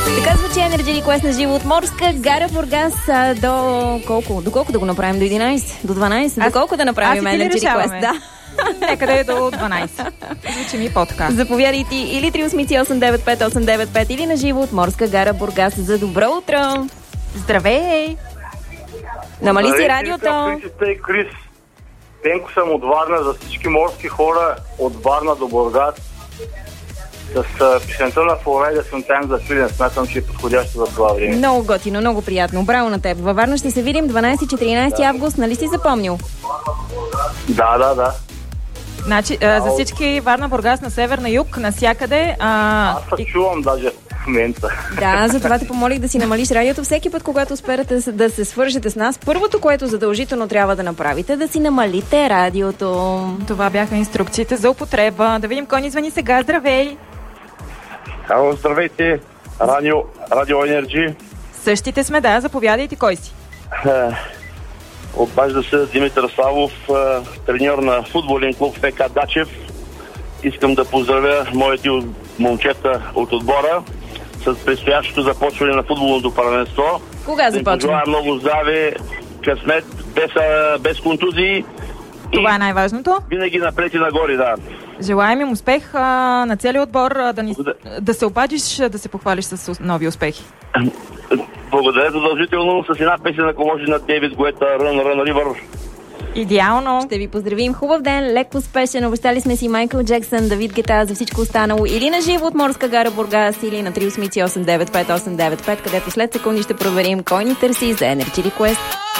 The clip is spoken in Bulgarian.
Така звучи Energy Request на живо от Морска гара Бургас. До колко? До колко да го направим? До 11? До 12? До колко да направим Energy Request? Да. Нека да е до 12. Звучи ми по-така. Заповядайте или 380-895-895 или на живо от Морска гара Бургас за добро утро. Здравей! Намали си радиото. Крис. Пенко съм от Варна за всички морски хора от Варна до Бургас. С песента на Флорайда Sometimes за Филин. Смятам, че е подходящо за това време. Много готино, много приятно. Браво на теб. Във Варна ще се видим 12-14 август. Нали си запомнил? Да. Значи, за всички Варна, Бургас, на север, на юг, навсякъде. Аз се чувам даже в момента. Да, затова те помолих да си намалиш радиото. Всеки път, когато успеете да се свържете с нас, първото, което задължително трябва да направите, да си намалите радиото. Това бяха инструкциите за употреба. Да видим кой ни звъни сега. Здравей! Ало, здравейте! Радио Енерджи. Същите сме, да. Заповядайте, кой си? Обажда се Димитър Славов, треньор на футболен клуб ФК Дачев. Искам да поздравя моите момчета от отбора с предстоящото започване на футболното първенство. Кога започва? Желая много здраве, късмет, без контузии. Това е най-важното. Винаги напред и нагоре, да. Желаем им успех на целия отбор, да се обадиш, да се похвалиш с нови успехи. Благодаря задължително с една песен, ако може, на Дейвид Гуета, Run River. Идеално. Ще ви поздравим. Хубав ден, леко успешен. Обещали сме си Майкъл Джексън, Давид Гета, за всичко останало. Или на живо от Морска гара Бургас, или на 380-895-895, където след секунди ще проверим кой ни търси за Energy Request.